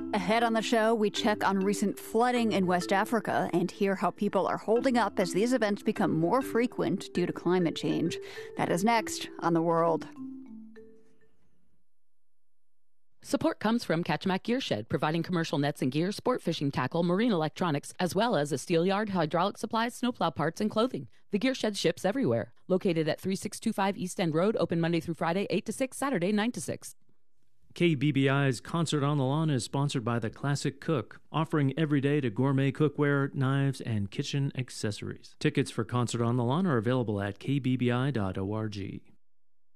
Ahead on the show, we check on recent flooding in West Africa and hear how people are holding up as these events become more frequent due to climate change. That is next on The World. Support comes from Ketchimak Gear Shed, providing commercial nets and gear, sport fishing tackle, marine electronics, as well as a steel yard, hydraulic supplies, snowplow parts, and clothing. The Gear Shed ships everywhere. Located at 3625 East End Road, open Monday through Friday, 8 to 6, Saturday, 9 to 6. KBBI's Concert on the Lawn is sponsored by The Classic Cook, offering every day to gourmet cookware, knives, and kitchen accessories. Tickets for Concert on the Lawn are available at kbbi.org.